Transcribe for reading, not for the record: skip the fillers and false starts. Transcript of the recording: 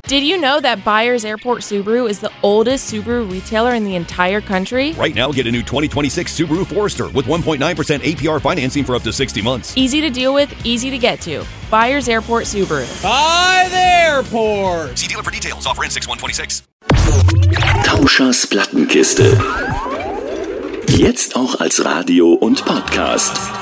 Did you know that Byers Airport Subaru is the oldest Subaru retailer in the entire country? Right now, get a new 2026 Subaru Forester with 1.9% APR financing for up to 60 months. Easy to deal with, easy to get to. Byers Airport Subaru. By the airport. See dealer for details. Offer in 6/126. Tauschers Plattenkiste. Jetzt auch als Radio und Podcast.